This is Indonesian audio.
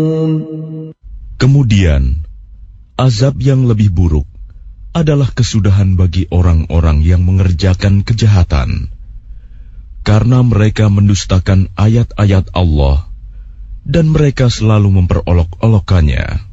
Kemudian, azab yang lebih buruk adalah kesudahan bagi orang-orang yang mengerjakan kejahatan, karena mereka mendustakan ayat-ayat Allah dan mereka selalu memperolok-olokkannya.